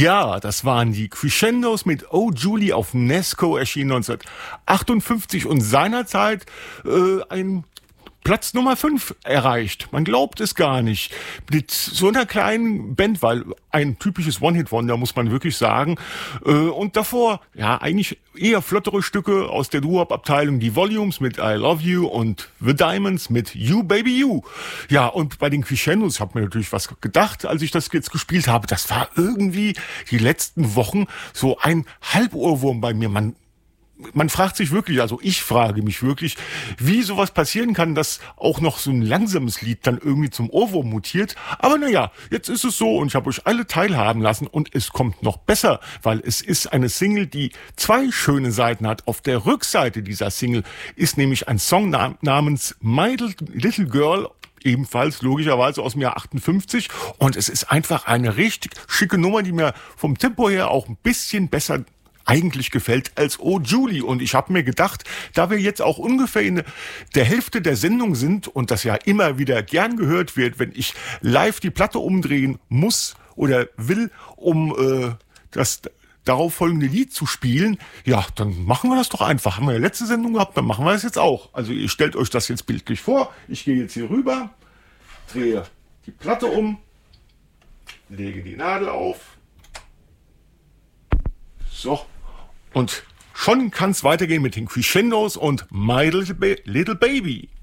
Ja, das waren die Crescendos mit Oh Julie auf Nesco, erschienen 1958 und seinerzeit ein Platz Nummer 5 erreicht. Man glaubt es gar nicht. Mit so einer kleinen Band, weil ein typisches One-Hit-Wonder, muss man wirklich sagen. Und davor, ja, eigentlich eher flottere Stücke aus der Doo-Wop-Abteilung, die Volumes mit I Love You und The Diamonds mit You Baby You. Ja, und bei den Crescendos, ich habe mir natürlich was gedacht, als ich das jetzt gespielt habe, das war irgendwie die letzten Wochen so ein Halbohrwurm bei mir. Man fragt sich wirklich, also ich frage mich wirklich, wie sowas passieren kann, dass auch noch so ein langsames Lied dann irgendwie zum Ohrwurm mutiert. Aber naja, jetzt ist es so und ich habe euch alle teilhaben lassen und es kommt noch besser, weil es ist eine Single, die 2 schöne Seiten hat. Auf der Rückseite dieser Single ist nämlich ein Song namens My Little Girl, ebenfalls logischerweise aus dem Jahr 58. Und es ist einfach eine richtig schicke Nummer, die mir vom Tempo her auch ein bisschen besser eigentlich gefällt als Oh Julie. Und ich habe mir gedacht, da wir jetzt auch ungefähr in der Hälfte der Sendung sind und das ja immer wieder gern gehört wird, wenn ich live die Platte umdrehen muss oder will, um das darauf folgende Lied zu spielen, ja, dann machen wir das doch einfach. Haben wir ja letzte Sendung gehabt, dann machen wir das jetzt auch. Also ihr stellt euch das jetzt bildlich vor. Ich gehe jetzt hier rüber, drehe die Platte um, lege die Nadel auf. So. Und schon kann es weitergehen mit den Crescendos und My Little Baby.